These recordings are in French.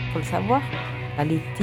faut le savoir. À l'été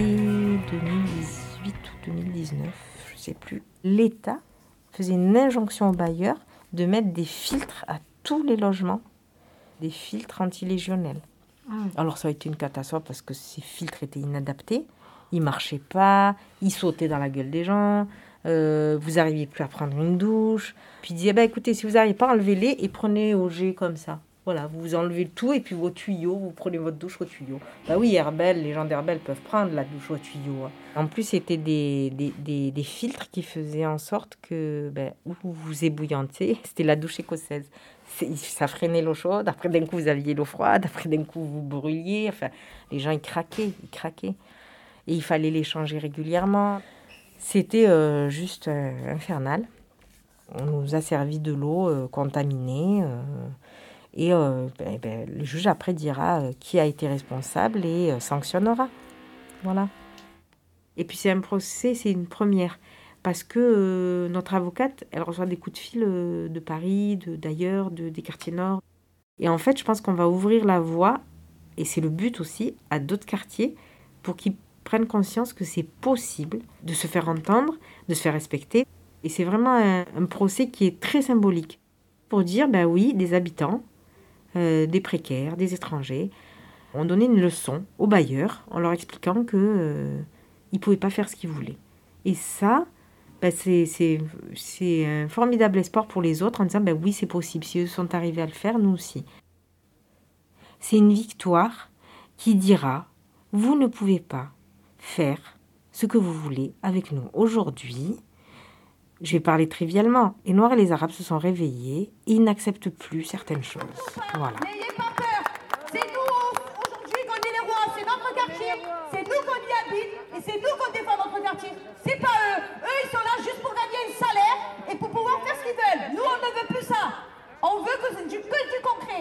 2018 ou 2019, je ne sais plus, l'État faisait une injonction aux bailleurs de mettre des filtres à tous les logements, des filtres anti-légionnels. Alors ça a été une catastrophe parce que ces filtres étaient inadaptés, ils ne marchaient pas, ils sautaient dans la gueule des gens, vous n'arriviez plus à prendre une douche. Puis ils disaient, écoutez, si vous n'arrivez pas, enlevez-les et prenez au jet comme ça. Voilà, vous enlevez le tout et puis vos tuyaux, vous prenez votre douche au tuyau. Bah oui, Herbel, les gens d'Herbel peuvent prendre la douche au tuyau. En plus, c'était des filtres qui faisaient en sorte que où vous ébouillantez, c'était la douche écossaise. Ça freinait l'eau chaude, après d'un coup vous aviez l'eau froide, après d'un coup vous brûliez. Enfin, les gens ils craquaient. Et il fallait les changer régulièrement. C'était juste infernal. On nous a servi de l'eau contaminée. Et le juge après dira qui a été responsable et sanctionnera. Voilà. Et puis c'est un procès, c'est une première. Parce que notre avocate, elle reçoit des coups de fil de Paris, d'ailleurs, des quartiers nord. Et en fait, je pense qu'on va ouvrir la voie, et c'est le but aussi, à d'autres quartiers, pour qu'ils prennent conscience que c'est possible de se faire entendre, de se faire respecter. Et c'est vraiment un procès qui est très symbolique. Pour dire, oui, des habitants, des précaires, des étrangers, ont donné une leçon aux bailleurs en leur expliquant qu'ils ne pouvaient pas faire ce qu'ils voulaient. Et ça, c'est un formidable espoir pour les autres en disant oui, c'est possible. Si eux sont arrivés à le faire, nous aussi. C'est une victoire qui dira vous ne pouvez pas faire ce que vous voulez avec nous. Aujourd'hui, je vais parler trivialement, les Noirs et les Arabes se sont réveillés et ils n'acceptent plus certaines choses. Voilà. N'ayez pas peur. C'est nous aujourd'hui qu'on est les rois, c'est notre quartier, c'est nous qu'on y habite et c'est nous qu'on défend notre quartier. C'est pas eux. Eux, ils sont là juste pour gagner un salaire et pour pouvoir faire ce qu'ils veulent. Nous, on ne veut plus ça. On veut que du concret.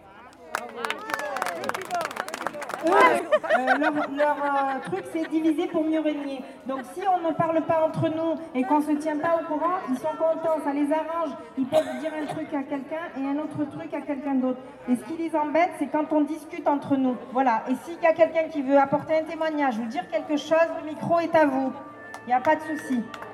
Leur truc, c'est diviser pour mieux régner. Donc si on ne parle pas entre nous et qu'on ne se tient pas au courant, ils sont contents, ça les arrange. Ils peuvent dire un truc à quelqu'un et un autre truc à quelqu'un d'autre. Et ce qui les embête, c'est quand on discute entre nous. Voilà. Et s'il y a quelqu'un qui veut apporter un témoignage ou dire quelque chose, le micro est à vous. Il n'y a pas de souci.